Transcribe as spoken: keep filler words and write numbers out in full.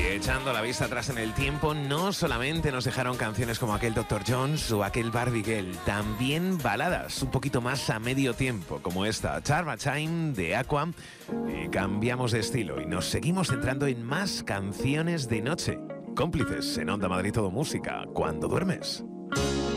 echando la vista atrás en el tiempo, no solamente nos dejaron canciones como aquel doctor Jones o aquel Barbie Girl, también baladas un poquito más a medio tiempo, como esta Charma Time de Aqua. Y cambiamos de estilo y nos seguimos centrando en más canciones de noche. Cómplices en Onda Madrid Todo Música, cuando duermes.